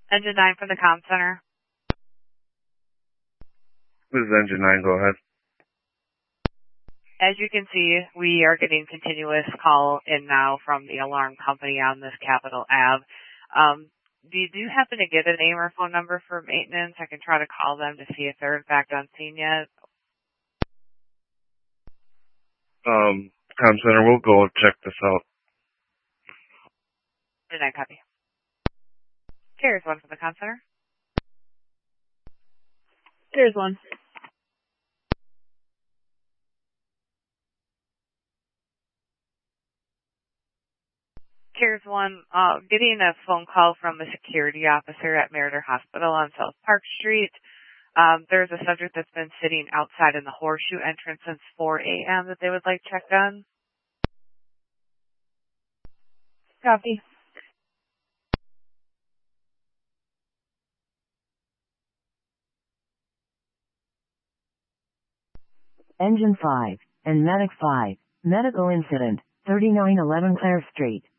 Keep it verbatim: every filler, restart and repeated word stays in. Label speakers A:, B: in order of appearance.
A: Engine nine for the comm center.
B: This is Engine nine, go ahead.
A: As you can see, we are getting continuous call in now from the alarm company on this Capitol Ave. Um, do you do happen to get a name or phone number for maintenance? I can try to call them to see if they're in fact on scene yet.
B: Um, comm center, we'll go check this out.
A: Did I copy? Here's one for the comm center. Here's one. Here's one. Uh, getting a phone call from a security officer at Meritor Hospital on South Park Street. Um, there's a subject that's been sitting outside in the horseshoe entrance since four a.m. that they would like checked on. Copy.
C: Engine five and Medic five. Medical incident, thirty-nine eleven Clare Street.